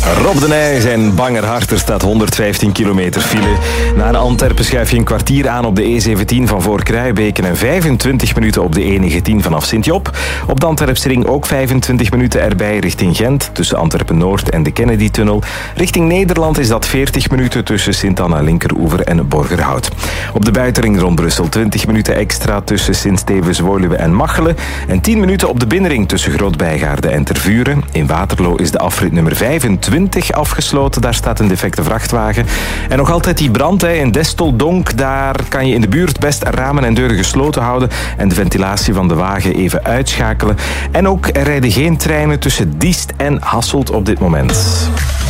Rob de Nijs en Bangerhart, er staat 115 kilometer file. Na een Antwerpen schuif je een kwartier aan op de E17 van voor Kruijbeken en 25 minuten op de E19 vanaf Sint-Job. Op de Antwerpsring ook 25 minuten erbij richting Gent, tussen Antwerpen-Noord en de Kennedy-tunnel. Richting Nederland is dat 40 minuten tussen Sint-Anna Linkeroever en Borgerhout. Op de buitenring rond Brussel 20 minuten extra tussen Sint-Stevens, Woluwe en Machelen. En 10 minuten op de binnenring tussen Groot-Bijgaarde en Tervuren. In Waterloo is de afrit nummer 25 afgesloten. Daar staat een defecte vrachtwagen. En nog altijd die brand in Destoldonk. Daar kan je in de buurt best ramen en deuren gesloten houden en de ventilatie van de wagen even uitschakelen. En ook er rijden geen treinen tussen Diest en Hasselt op dit moment.